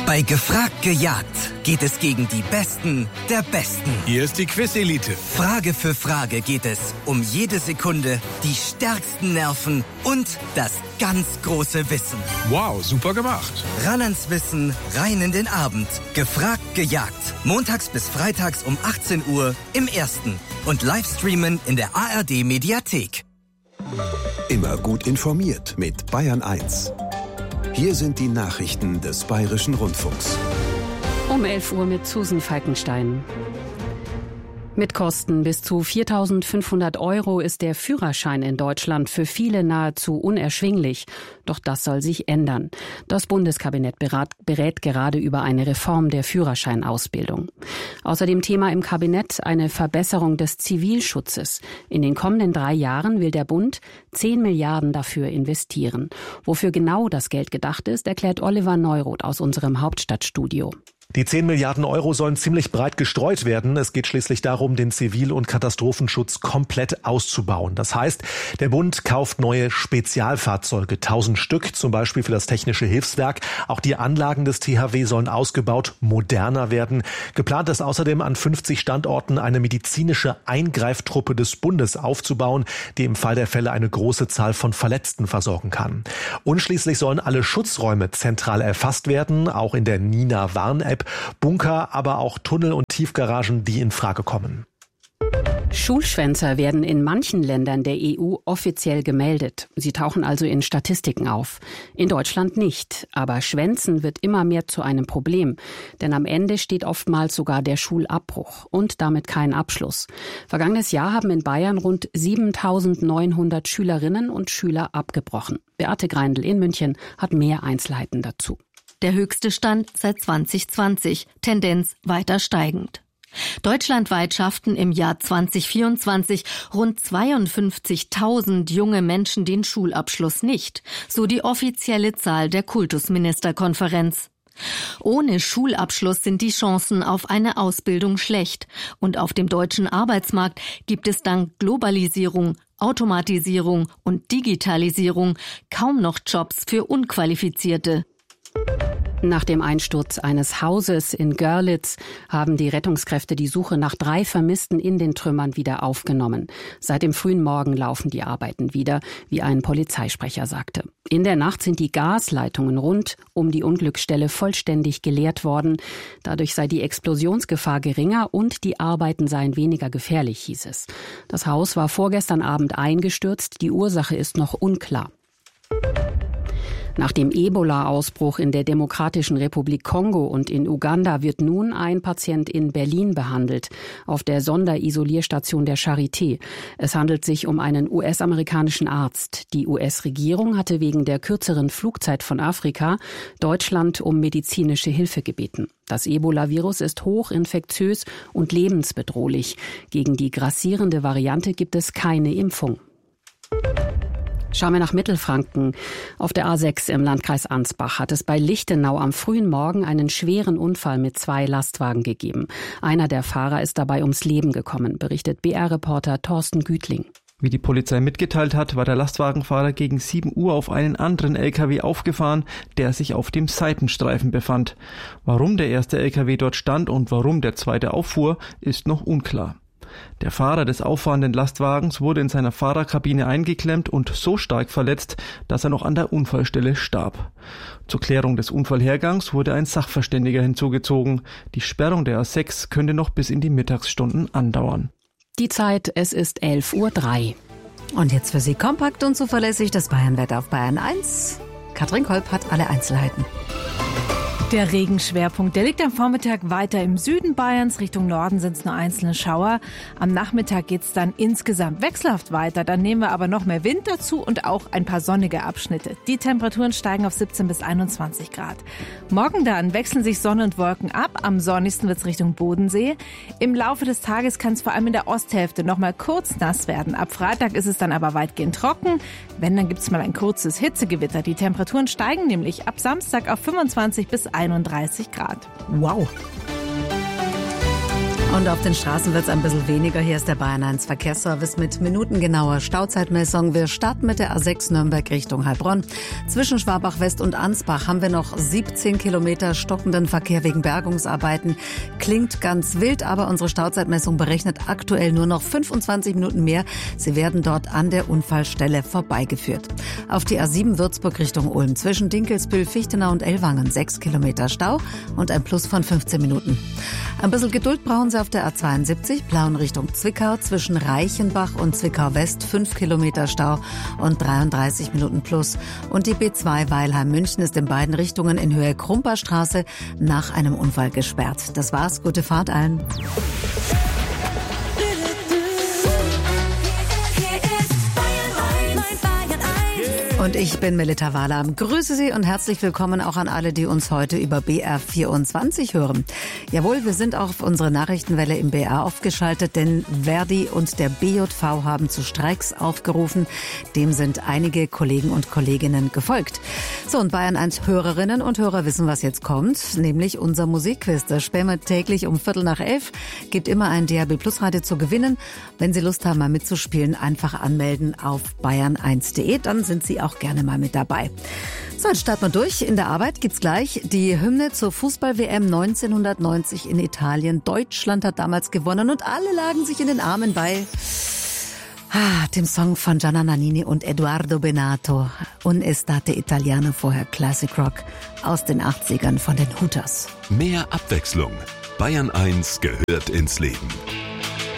Bei Gefragt gejagt geht es gegen die Besten der Besten. Hier ist die Quiz-Elite. Frage für Frage geht es um jede Sekunde, die stärksten Nerven und das ganz große Wissen. Wow, super gemacht. Ran ans Wissen, rein in den Abend. Gefragt gejagt. Montags bis freitags um 18 Uhr im Ersten. Und Livestreamen in der ARD-Mediathek. Immer gut informiert mit Bayern 1. Hier sind die Nachrichten des Bayerischen Rundfunks. Um 11 Uhr mit Susan Falkenstein. Mit Kosten bis zu 4.500 € ist der Führerschein in Deutschland für viele nahezu unerschwinglich. Doch das soll sich ändern. Das Bundeskabinett berät gerade über eine Reform der Führerscheinausbildung. Außerdem Thema im Kabinett eine Verbesserung des Zivilschutzes. In den kommenden 3 Jahren will der Bund 10 Milliarden dafür investieren. Wofür genau das Geld gedacht ist, erklärt Oliver Neuroth aus unserem Hauptstadtstudio. Die 10 Milliarden € sollen ziemlich breit gestreut werden. Es geht schließlich darum, den Zivil- und Katastrophenschutz komplett auszubauen. Das heißt, der Bund kauft neue Spezialfahrzeuge, 1000 Stück, zum Beispiel für das Technische Hilfswerk. Auch die Anlagen des THW sollen ausgebaut, moderner werden. Geplant ist außerdem, an 50 Standorten eine medizinische Eingreiftruppe des Bundes aufzubauen, die im Fall der Fälle eine große Zahl von Verletzten versorgen kann. Und schließlich sollen alle Schutzräume zentral erfasst werden, auch in der Nina-Warn-App. Bunker, aber auch Tunnel und Tiefgaragen, die in Frage kommen. Schulschwänzer werden in manchen Ländern der EU offiziell gemeldet. Sie tauchen also in Statistiken auf. In Deutschland nicht. Aber Schwänzen wird immer mehr zu einem Problem. Denn am Ende steht oftmals sogar der Schulabbruch und damit kein Abschluss. Vergangenes Jahr haben in Bayern rund 7.900 Schülerinnen und Schüler abgebrochen. Beate Greindl in München hat mehr Einzelheiten dazu. Der höchste Stand seit 2020, Tendenz weiter steigend. Deutschlandweit schafften im Jahr 2024 rund 52.000 junge Menschen den Schulabschluss nicht, so die offizielle Zahl der Kultusministerkonferenz. Ohne Schulabschluss sind die Chancen auf eine Ausbildung schlecht und auf dem deutschen Arbeitsmarkt gibt es dank Globalisierung, Automatisierung und Digitalisierung kaum noch Jobs für Unqualifizierte. Nach dem Einsturz eines Hauses in Görlitz haben die Rettungskräfte die Suche nach 3 Vermissten in den Trümmern wieder aufgenommen. Seit dem frühen Morgen laufen die Arbeiten wieder, wie ein Polizeisprecher sagte. In der Nacht sind die Gasleitungen rund um die Unglücksstelle vollständig geleert worden. Dadurch sei die Explosionsgefahr geringer und die Arbeiten seien weniger gefährlich, hieß es. Das Haus war vorgestern Abend eingestürzt. Die Ursache ist noch unklar. Nach dem Ebola-Ausbruch in der Demokratischen Republik Kongo und in Uganda wird nun ein Patient in Berlin behandelt, auf der Sonderisolierstation der Charité. Es handelt sich um einen US-amerikanischen Arzt. Die US-Regierung hatte wegen der kürzeren Flugzeit von Afrika Deutschland um medizinische Hilfe gebeten. Das Ebola-Virus ist hochinfektiös und lebensbedrohlich. Gegen die grassierende Variante gibt es keine Impfung. Schauen wir nach Mittelfranken. Auf der A6 im Landkreis Ansbach hat es bei Lichtenau am frühen Morgen einen schweren Unfall mit 2 Lastwagen gegeben. Einer der Fahrer ist dabei ums Leben gekommen, berichtet BR-Reporter Thorsten Gütling. Wie die Polizei mitgeteilt hat, war der Lastwagenfahrer gegen 7 Uhr auf einen anderen LKW aufgefahren, der sich auf dem Seitenstreifen befand. Warum der erste LKW dort stand und warum der zweite auffuhr, ist noch unklar. Der Fahrer des auffahrenden Lastwagens wurde in seiner Fahrerkabine eingeklemmt und so stark verletzt, dass er noch an der Unfallstelle starb. Zur Klärung des Unfallhergangs wurde ein Sachverständiger hinzugezogen. Die Sperrung der A6 könnte noch bis in die Mittagsstunden andauern. Die Zeit, es ist 11:03 Uhr. Und jetzt für Sie kompakt und zuverlässig das Bayernwetter auf Bayern 1. Katrin Kolb hat alle Einzelheiten. Der Regenschwerpunkt, der liegt am Vormittag weiter im Süden Bayerns. Richtung Norden sind es nur einzelne Schauer. Am Nachmittag geht es dann insgesamt wechselhaft weiter. Dann nehmen wir aber noch mehr Wind dazu und auch ein paar sonnige Abschnitte. Die Temperaturen steigen auf 17 bis 21 Grad. Morgen dann wechseln sich Sonne und Wolken ab. Am sonnigsten wird es Richtung Bodensee. Im Laufe des Tages kann es vor allem in der Osthälfte noch mal kurz nass werden. Ab Freitag ist es dann aber weitgehend trocken. Wenn, dann gibt es mal ein kurzes Hitzegewitter. Die Temperaturen steigen nämlich ab Samstag auf 25 bis 31 Grad. Wow. Und auf den Straßen wird es ein bisschen weniger. Hier ist der Bayern 1 Verkehrsservice mit minutengenauer Stauzeitmessung. Wir starten mit der A6 Nürnberg Richtung Heilbronn. Zwischen Schwabach West und Ansbach haben wir noch 17 Kilometer stockenden Verkehr wegen Bergungsarbeiten. Klingt ganz wild, aber unsere Stauzeitmessung berechnet aktuell nur noch 25 Minuten mehr. Sie werden dort an der Unfallstelle vorbeigeführt. Auf die A7 Würzburg Richtung Ulm. Zwischen Dinkelsbühl, Fichtenau und Ellwangen 6 Kilometer Stau und ein Plus von 15 Minuten. Ein bisschen Geduld brauchen Sie auf der A72, Plauen Richtung Zwickau, zwischen Reichenbach und Zwickau West 5 Kilometer Stau und 33 Minuten plus. Und die B2 Weilheim-München ist in beiden Richtungen in Höhe Krumperstraße nach einem Unfall gesperrt. Das war's, gute Fahrt allen. Und ich bin Melita Wahlam. Grüße Sie und herzlich willkommen auch an alle, die uns heute über BR24 hören. Jawohl, wir sind auch auf unsere Nachrichtenwelle im BR aufgeschaltet, denn Verdi und der BJV haben zu Streiks aufgerufen. Dem sind einige Kollegen und Kolleginnen gefolgt. So, und Bayern 1 Hörerinnen und Hörer wissen, was jetzt kommt, nämlich unser Musikquiz. Das spielen wir täglich um 11:15. Gibt immer ein DAB Plus Radio zu gewinnen. Wenn Sie Lust haben, mal mitzuspielen, einfach anmelden auf bayern1.de. Dann sind Sie auch gerne mal mit dabei. So, jetzt starten wir durch. In der Arbeit gibt's gleich die Hymne zur Fußball-WM 1990 in Italien. Deutschland hat damals gewonnen und alle lagen sich in den Armen bei dem Song von Gianna Nannini und Edoardo Bennato. Un'estate italiana, vorher Classic Rock aus den 80ern von den Hooters. Mehr Abwechslung. Bayern 1 gehört ins Leben.